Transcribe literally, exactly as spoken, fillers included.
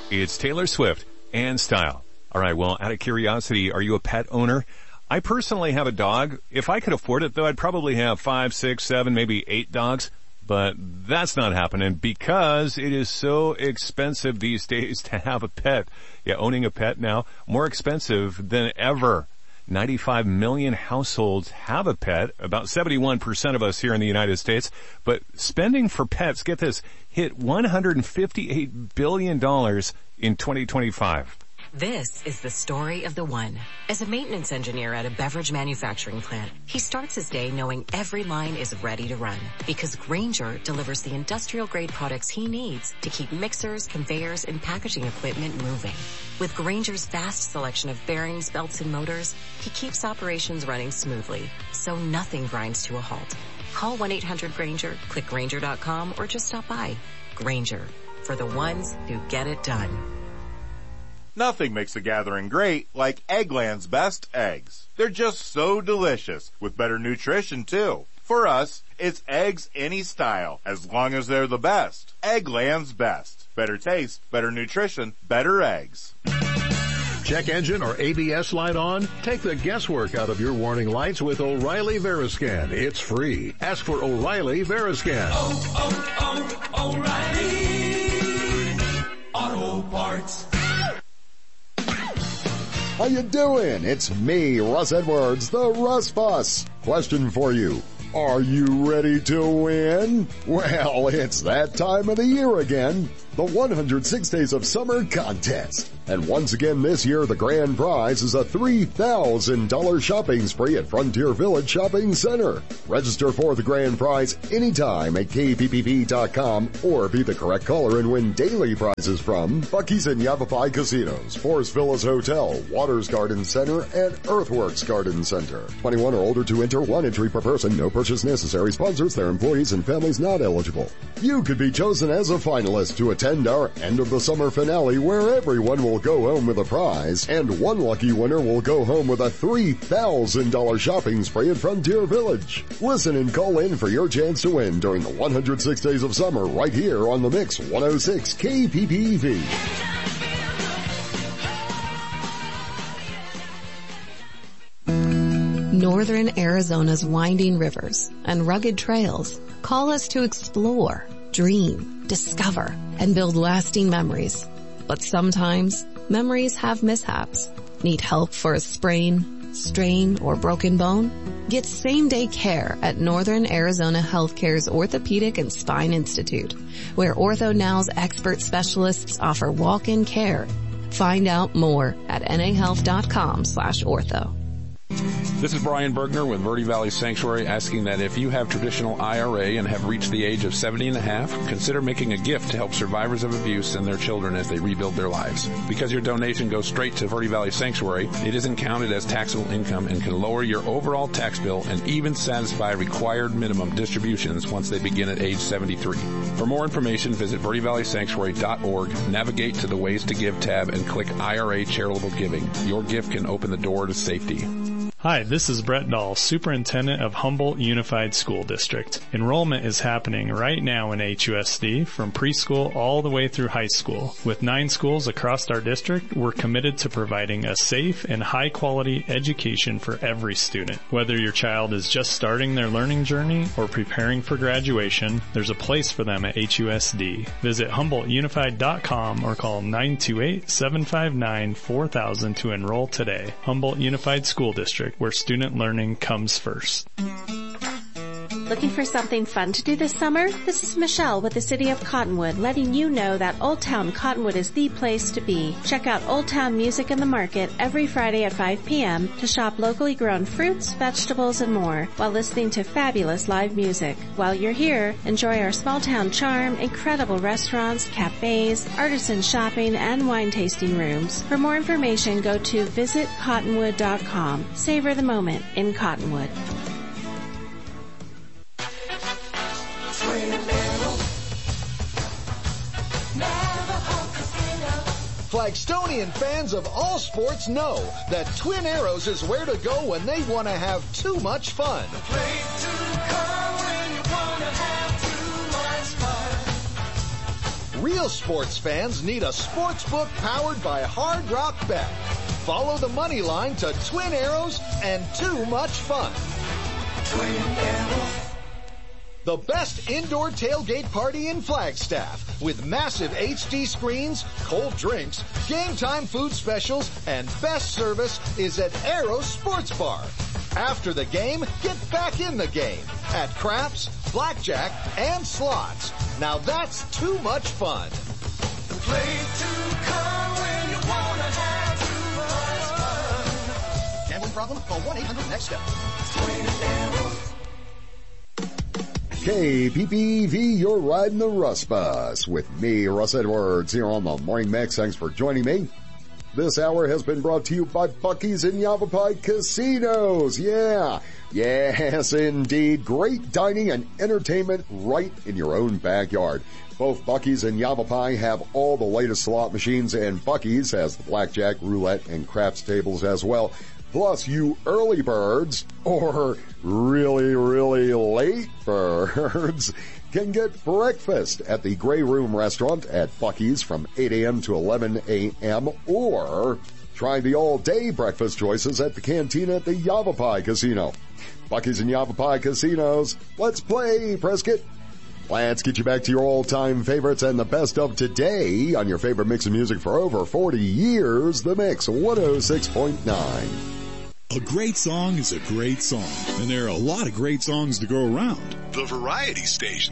It's Taylor Swift and Style. All right, well, out of curiosity, are you a pet owner? I personally have a dog. If I could afford it, though, I'd probably have five, six, seven, maybe eight dogs. But that's not happening because it is so expensive these days to have a pet. Yeah, owning a pet now, more expensive than ever. ninety-five million households have a pet, about seventy-one percent of us here in the United States. But spending for pets, get this, hit one hundred fifty-eight billion dollars in twenty twenty-five. This is the story of the one. As a maintenance engineer at a beverage manufacturing plant, he starts his day knowing every line is ready to run because Grainger delivers the industrial-grade products he needs to keep mixers, conveyors, and packaging equipment moving. With Grainger's vast selection of bearings, belts, and motors, he keeps operations running smoothly, so nothing grinds to a halt. Call one eight hundred Grainger, click Grainger dot com, or just stop by. Grainger, for the ones who get it done. Nothing makes a gathering great like Eggland's Best Eggs. They're just so delicious, with better nutrition too. For us, it's eggs any style, as long as they're the best. Eggland's Best. Better taste, better nutrition, better eggs. Check engine or A B S light on? Take the guesswork out of your warning lights with O'Reilly Veriscan. It's free. Ask for O'Reilly Veriscan. Oh, oh, oh, O'Reilly Auto Parts. How you doing? It's me, Russ Edwards, the Russ Boss. Question for you. Are you ready to win? Well, it's that time of the year again. The one hundred six Days of Summer Contest. And once again this year, the grand prize is a three thousand dollars shopping spree at Frontier Village Shopping Center. Register for the grand prize anytime at K P P V dot com or be the correct caller and win daily prizes from Buc-ee's and Yavapai Casinos, Forest Villas Hotel, Waters Garden Center, and Earthworks Garden Center. twenty-one or older to enter, one entry per person, no purchase necessary. Sponsors, their employees, and families not eligible. You could be chosen as a finalist to attend our end of the summer finale where everyone will go home with a prize and one lucky winner will go home with a three thousand dollars shopping spree at Frontier Village. Listen and call in for your chance to win during the one hundred six Days of Summer right here on the Mix one oh six K P P V. Northern Arizona's winding rivers and rugged trails call us to explore, dream, discover, and build lasting memories. But sometimes, memories have mishaps. Need help for a sprain, strain, or broken bone? Get same-day care at Northern Arizona Healthcare's Orthopedic and Spine Institute, where OrthoNow's expert specialists offer walk-in care. Find out more at nahealth.com slash ortho. This is Brian Bergner with Verde Valley Sanctuary asking that if you have traditional I R A and have reached the age of seventy and a half, consider making a gift to help survivors of abuse and their children as they rebuild their lives. Because your donation goes straight to Verde Valley Sanctuary, it isn't counted as taxable income and can lower your overall tax bill and even satisfy required minimum distributions once they begin at age seventy-three. For more information, visit verde valley sanctuary dot org, navigate to the Ways to Give tab, and click I R A Charitable Giving. Your gift can open the door to safety. Hi, this is Brett Dahl, Superintendent of Humboldt Unified School District. Enrollment is happening right now in H U S D from preschool all the way through high school. With nine schools across our district, we're committed to providing a safe and high-quality education for every student. Whether your child is just starting their learning journey or preparing for graduation, there's a place for them at H U S D. Visit humboldt unified dot com or call nine two eight, seven five nine, four thousand to enroll today. Humboldt Unified School District, where student learning comes first. Looking for something fun to do this summer? This is Michelle with the City of Cottonwood, letting you know that Old Town Cottonwood is the place to be. Check out Old Town Music in the Market every Friday at five p.m. to shop locally grown fruits, vegetables, and more while listening to fabulous live music. While you're here, enjoy our small town charm, incredible restaurants, cafes, artisan shopping, and wine tasting rooms. For more information, go to visit cottonwood dot com. Savor the moment in Cottonwood. Flagstonian fans of all sports know that Twin Arrows is where to go when they want to have too much fun. The place to come when you want to have too much fun. Real sports fans need a sports book powered by Hard Rock Bet. Follow the money line to Twin Arrows and too much fun. Twin Arrows. The best indoor tailgate party in Flagstaff with massive H D screens, cold drinks, game time food specials, and best service is at Arrows Sports Bar. After the game, get back in the game at craps, blackjack, and slots. Now that's too much fun. Play to come when you wanna have too much fun. Gambling problem? Call one eight hundred next step. K P P V, you're riding the Russ Bus with me, Russ Edwards, here on the Morning Mix. Thanks for joining me. This hour has been brought to you by Buc-ee's and Yavapai Casinos. Yeah, yes indeed. Great dining and entertainment right in your own backyard. Both Buc-ee's and Yavapai have all the latest slot machines, and Buc-ee's has the blackjack, roulette, and craps tables as well. Plus, you early birds, or really, really late birds, can get breakfast at the Grey Room Restaurant at Buc-ee's from eight a.m. to eleven a.m. or try the all-day breakfast choices at the canteen at the Yavapai Casino. Buc-ee's and Yavapai Casinos. Let's play, Prescott. Let's get you back to your all-time favorites and the best of today on your favorite mix of music for over forty years, The Mix one oh six point nine. A great song is a great song, and there are a lot of great songs to go around. The Variety Station